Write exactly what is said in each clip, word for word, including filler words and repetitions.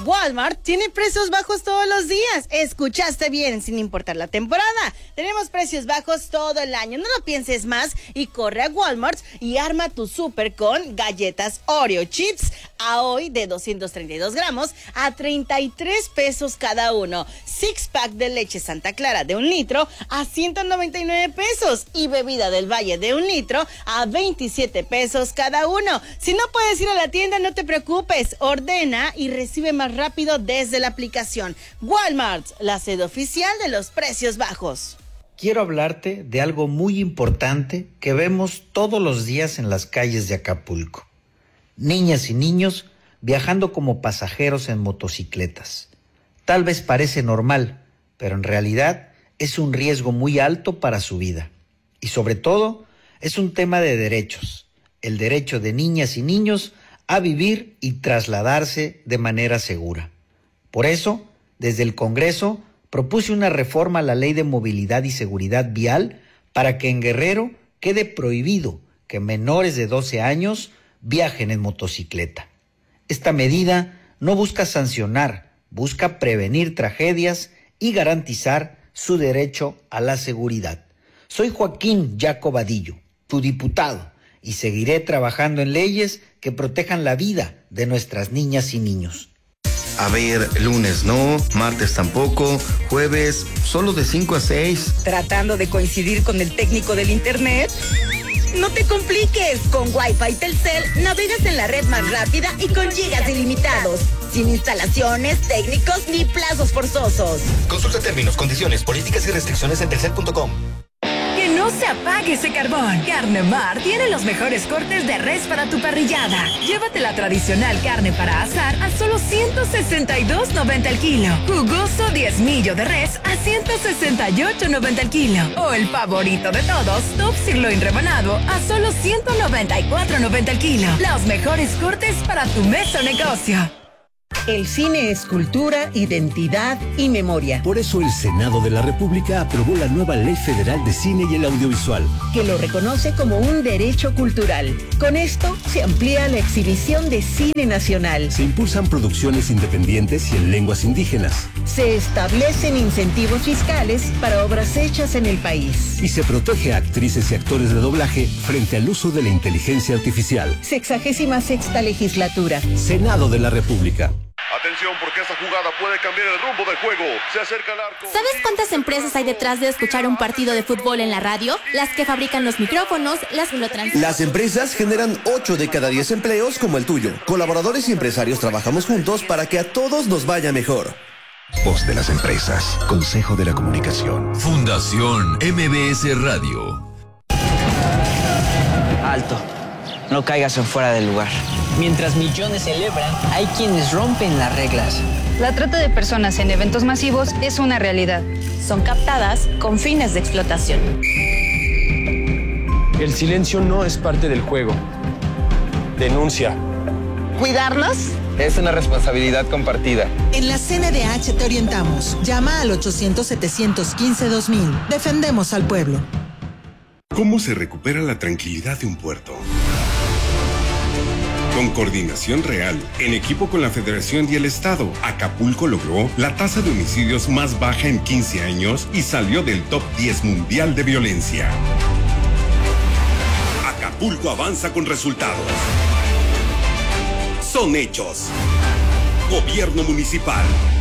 Walmart tiene precios bajos todos los días. Escuchaste bien, sin importar la temporada. Tenemos precios bajos todo el año. No lo pienses más y corre a Walmart y arma tu súper con galletas Oreo Chips a hoy de doscientos treinta y dos gramos a treinta y tres pesos cada uno. Six pack de leche Santa Clara de un litro a ciento noventa y nueve pesos y bebida del Valle de un litro a veintisiete pesos cada uno. Si no puedes ir a la tienda, no te preocupes. Ordena y recibe más rápido desde la aplicación. Walmart, la sede oficial de los precios bajos. Quiero hablarte de algo muy importante que vemos todos los días en las calles de Acapulco. Niñas y niños viajando como pasajeros en motocicletas. Tal vez parece normal, pero en realidad es un riesgo muy alto para su vida. Y sobre todo, es un tema de derechos. El derecho de niñas y niños a vivir y trasladarse de manera segura. Por eso, desde el Congreso, propuse una reforma a la Ley de Movilidad y Seguridad Vial para que en Guerrero quede prohibido que menores de doce años viajen en motocicleta. Esta medida no busca sancionar, busca prevenir tragedias y garantizar su derecho a la seguridad. Soy Joaquín Jaco Vadillo, tu diputado, y seguiré trabajando en leyes que protejan la vida de nuestras niñas y niños. A ver, lunes no, martes tampoco, jueves solo de cinco a seis. ¿Tratando de coincidir con el técnico del internet? No te compliques, con Wi-Fi Telcel navegas en la red más rápida y con gigas ilimitados, sin instalaciones, técnicos ni plazos forzosos. Consulta términos, condiciones, políticas y restricciones en telcel punto com. Que no se apague ese carbón. Carne Mar tiene los mejores cortes de res para tu parrillada. Llévate la tradicional carne para asar a solo ciento sesenta y dos noventa el kilo. Jugoso diezmillo de res a ciento sesenta y ocho noventa el kilo. O el favorito de todos, top sirloin rebanado a solo ciento noventa y cuatro noventa el kilo. Los mejores cortes para tu mesa o negocio. El cine es cultura, identidad y memoria. Por eso el Senado de la República aprobó la nueva Ley Federal de Cine y el Audiovisual, que lo reconoce como un derecho cultural. Con esto se amplía la exhibición de cine nacional. Se impulsan producciones independientes y en lenguas indígenas. Se establecen incentivos fiscales para obras hechas en el país. Y se protege a actrices y actores de doblaje frente al uso de la inteligencia artificial. Sexagésima sexta legislatura. Senado de la República. Atención, porque esta jugada puede cambiar el rumbo del juego. Se acerca el arco. ¿Sabes cuántas empresas hay detrás de escuchar un partido de fútbol en la radio? Las que fabrican los micrófonos, las que lo transmiten. Las empresas generan ocho de cada diez empleos como el tuyo. Colaboradores y empresarios trabajamos juntos para que a todos nos vaya mejor. Voz de las empresas. Consejo de la Comunicación. Fundación M B S Radio. Alto. No caigas en fuera del lugar. Mientras millones celebran, hay quienes rompen las reglas. La trata de personas en eventos masivos es una realidad. Son captadas con fines de explotación. El silencio no es parte del juego. Denuncia. ¿Cuidarnos? Es una responsabilidad compartida. En la C N D H te orientamos. Llama al ochocientos, setecientos quince, dos mil. Defendemos al pueblo. ¿Cómo se recupera la tranquilidad de un puerto? Con coordinación real, en equipo con la Federación y el Estado, Acapulco logró la tasa de homicidios más baja en quince años y salió del top diez mundial de violencia. Acapulco avanza con resultados. Son hechos. Gobierno municipal.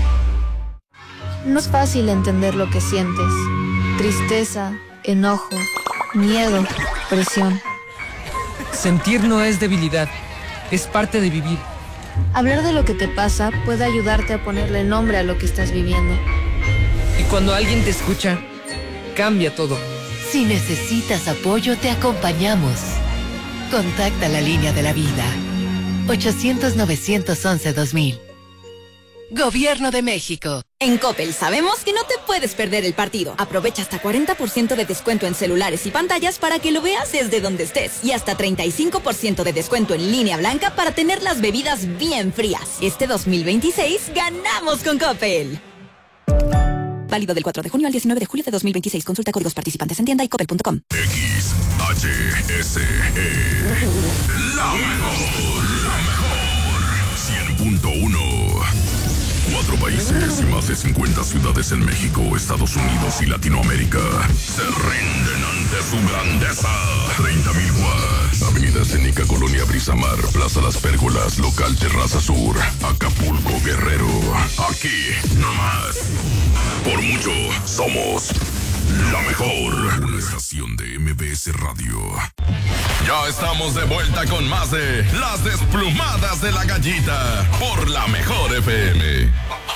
No es fácil entender lo que sientes. Tristeza, enojo, miedo, presión. Sentir no es debilidad. Es parte de vivir. Hablar de lo que te pasa puede ayudarte a ponerle nombre a lo que estás viviendo. Y cuando alguien te escucha, cambia todo. Si necesitas apoyo, te acompañamos. Contacta la línea de la vida. ochocientos, novecientos once, dos mil. Gobierno de México. En Coppel sabemos que no te puedes perder el partido. Aprovecha hasta cuarenta por ciento de descuento en celulares y pantallas para que lo veas desde donde estés. Y hasta treinta y cinco por ciento de descuento en línea blanca para tener las bebidas bien frías. Este dos mil veintiséis ganamos con Coppel. Válido del cuatro de junio al diecinueve de julio de dos mil veintiséis. Consulta códigos participantes en tienda y coppel punto com. X H S E. La mejor, la mejor. cien punto uno. Cuatro países y más de cincuenta ciudades en México, Estados Unidos y Latinoamérica se rinden ante su grandeza. treinta mil watts. Avenida Cénica, Colonia Brisamar, Plaza Las Pérgolas, Local Terraza Sur, Acapulco, Guerrero. Aquí, nomás. Por mucho, somos la mejor. Una estación de M B S Radio. Ya estamos de vuelta con más de Las Desplumadas de la Gallita por la Mejor F M.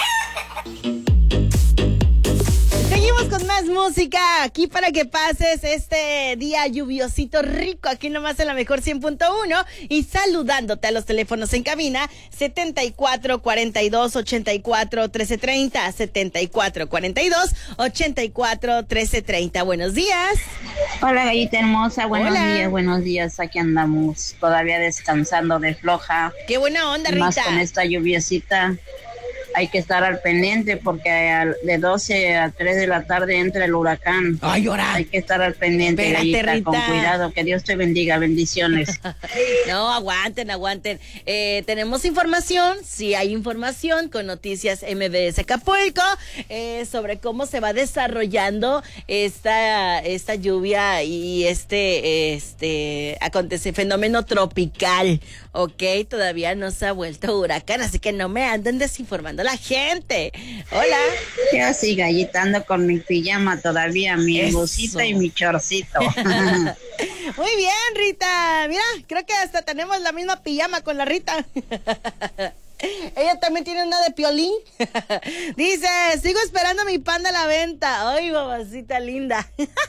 Seguimos con más música aquí para que pases este día lluviosito rico aquí nomás en la Mejor cien punto uno y saludándote a los teléfonos en cabina setenta y cuatro cuarenta y dos ochenta y cuatro trece treinta, setenta y cuatro cuarenta y dos ochenta y cuatro trece treinta. Buenos días. Hola, gallita hermosa, buenos Hola. días, buenos días, aquí andamos todavía descansando de floja. Qué buena onda, Rita. Más con esta lluviecita. Hay que estar al pendiente porque de doce a tres de la tarde entra el huracán. Ay, ahora. Hay que estar al pendiente, Espérate, gallita, Rita. con cuidado. Que Dios te bendiga, bendiciones. No, aguanten, aguanten. Eh, tenemos información, sí hay información con Noticias M B S Acapulco eh, sobre cómo se va desarrollando esta esta lluvia y este este acontece fenómeno tropical, ¿ok? Todavía no se ha vuelto huracán, así que no me anden desinformando la gente. Hola. Yo sí, gallita, ando con mi pijama todavía, mi blusita y mi chorcito. Muy bien, Rita. Mira, creo que hasta tenemos la misma pijama con la Rita. Ella también tiene una de Piolín. Dice, sigo esperando mi pan de la venta. Ay, babacita linda.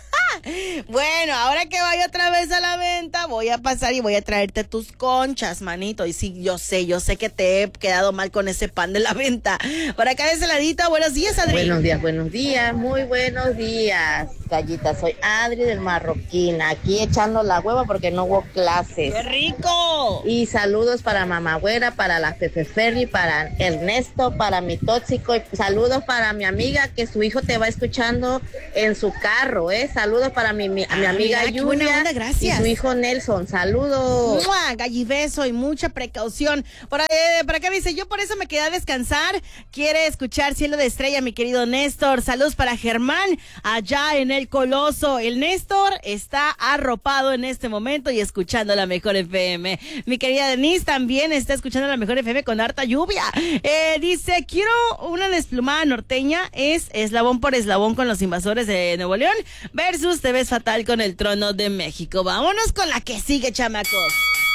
Bueno, ahora que vaya otra vez a la venta, voy a pasar y voy a traerte tus conchas, manito. Y sí, yo sé, yo sé que te he quedado mal con ese pan de la venta. Por acá de ese ladito, buenos días, Adri. Buenos días, buenos días, muy buenos días, gallita. Soy Adri del Marroquín, aquí echando la hueva porque no hubo clases. ¡Qué rico! Y saludos para Mamá Güera, para la Pepe Ferri, para Ernesto, para mi tóxico, y saludos para mi amiga que su hijo te va escuchando en su carro, ¿eh? Saludos para mi, mi, ah, mi amiga mira, buena onda, Julia y su hijo Nelson, saludos. ¡Mua! Gallibeso y mucha precaución. Por, eh, por acá dice, yo por eso me quedé a descansar. Quiere escuchar Cielo de Estrella, mi querido Néstor. Saludos para Germán, allá en el Coloso. El Néstor está arropado en este momento y escuchando la Mejor F M. Mi querida Denise también está escuchando la Mejor F M con harta lluvia. Eh, dice, quiero una desplumada norteña. Es eslabón por eslabón con los invasores de Nuevo León versus Te ves fatal con el Trono de México. Vámonos con la que sigue, chamacos.